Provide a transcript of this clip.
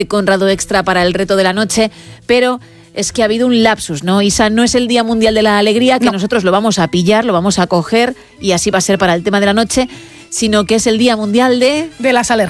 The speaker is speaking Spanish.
Conrado Extra para el reto de la noche, pero es que ha habido un lapsus, ¿no? Isa, no es el Día Mundial de la Alegría, que nosotros lo vamos a pillar, lo vamos a coger y así va a ser para el tema de la noche, sino que es el Día Mundial de las alergias.